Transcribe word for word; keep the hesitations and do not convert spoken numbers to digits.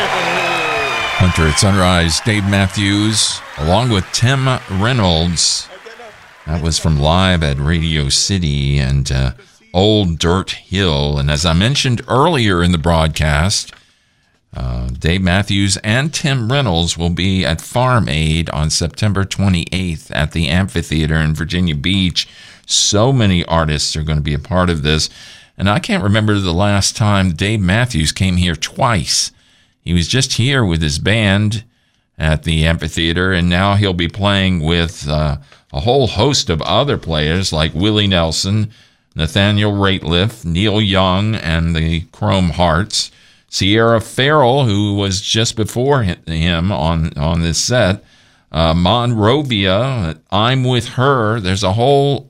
Hunter at Sunrise, Dave Matthews, along with Tim Reynolds. That was from Live at Radio City and uh, Old Dirt Hill. And as I mentioned earlier in the broadcast, uh, Dave Matthews and Tim Reynolds will be at Farm Aid on September twenty-eighth at the Amphitheater in Virginia Beach. So many artists are going to be a part of this. And I can't remember the last time Dave Matthews came here twice. He was just here with his band at the amphitheater, and now he'll be playing with uh, a whole host of other players like Willie Nelson, Nathaniel Rateliff, Neil Young, and the Chrome Hearts, Sierra Farrell, who was just before him on, on this set, uh, Monrovia, I'm With Her. There's a whole